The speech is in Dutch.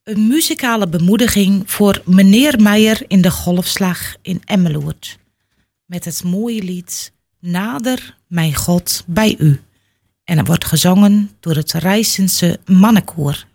Een muzikale bemoediging voor meneer Meijer in de Golfslag in Emmeloord. Met het mooie lied Nader, mijn God, bij u. En het wordt gezongen door het Rijssense mannenkoor.